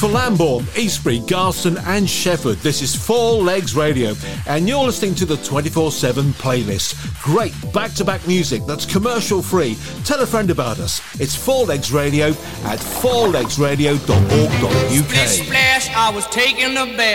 For Lambourne, Eastbury, Garston and Shefford, this is Four Legs Radio, and you're listening to the 24/7 playlist. Great back-to-back music that's commercial-free. Tell a friend about us. It's Four Legs Radio at fourlegsradio.org.uk. Splish splash, I was taking a bath.